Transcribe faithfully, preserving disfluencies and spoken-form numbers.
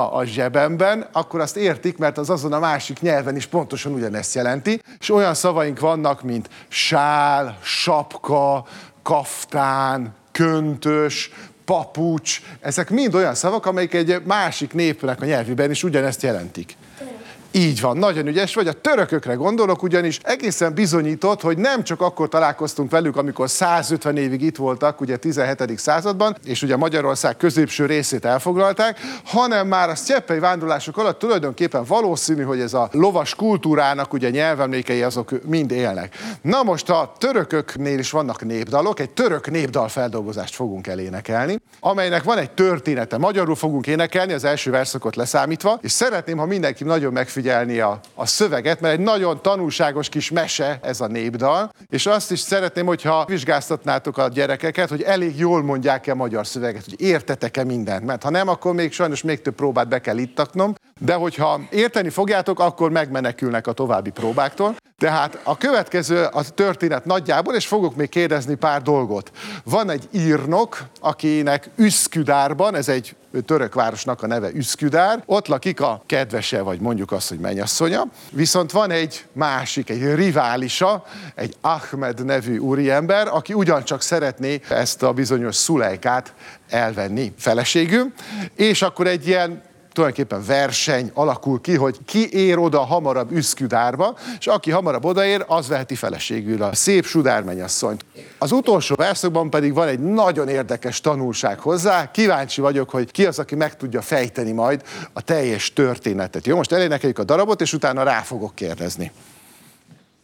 a zsebemben, akkor azt értik, mert az azon a másik nyelven is pontosan ugyanezt jelenti. És olyan szavaink vannak, mint sál, sapka, kaftán, köntös, papucs. Ezek mind olyan szavak, amelyek egy másik népnek a nyelvében is ugyanezt jelentik. Így van, nagyon ügyes vagy, a törökökre gondolok, ugyanis egészen bizonyított, hogy nem csak akkor találkoztunk velük, amikor százötven évig itt voltak, ugye a tizenhetedik században, és ugye Magyarország középső részét elfoglalták, hanem már a sztyeppei vándorlások alatt tulajdonképpen valószínű, hogy ez a lovas kultúrának ugye nyelvemlékei azok mind élnek. Na most a törököknél is vannak népdalok, egy török népdalfeldolgozást fogunk elénekelni, amelynek van egy története, magyarul fogunk énekelni, az első verszakot leszámítva, és szeretném, ha mindenki nagyon megfigyel figyelni a, a szöveget, mert egy nagyon tanulságos kis mese ez a népdal, és azt is szeretném, hogyha vizsgáztatnátok a gyerekeket, hogy elég jól mondják-e magyar szöveget, hogy értetek-e mindent, mert ha nem, akkor még sajnos még több próbát be kell ittaknom, de hogyha érteni fogjátok, akkor megmenekülnek a további próbáktól. Tehát a következő a történet nagyjából, és fogok még kérdezni pár dolgot. Van egy írnok, akinek Üszküdárban, ez egy török városnak a neve Üszküdár, ott lakik a kedvese, vagy mondjuk azt, hogy mennyasszonya. Viszont van egy másik, egy riválisa, egy Ahmed nevű úriember, aki ugyancsak szeretné ezt a bizonyos Szulejkát elvenni feleségül, és akkor egy ilyen tulajdonképpen verseny alakul ki, hogy ki ér oda hamarabb Üszküdárba, és aki hamarabb odaér, az veheti feleségül a szép Sudár mennyasszonyt. Az utolsó verszakban pedig van egy nagyon érdekes tanulság hozzá. Kíváncsi vagyok, hogy ki az, aki meg tudja fejteni majd a teljes történetet. Jó, most elénekeljük a darabot, és utána rá fogok kérdezni.